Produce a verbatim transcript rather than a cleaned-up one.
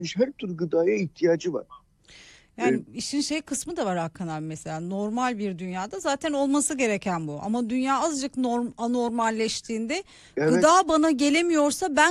her tür gıdaya ihtiyacı var. E, Yani işin şey kısmı da var Hakan abi, mesela normal bir dünyada zaten olması gereken bu. Ama dünya azıcık norm, anormalleştiğinde evet. gıda bana gelemiyorsa ben